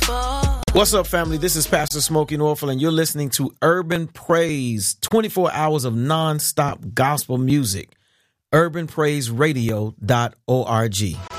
What's up, family? This is Pastor Smokey Norfolk, and you're listening to Urban Praise, 24 hours of nonstop gospel music. UrbanPraiseRadio.org.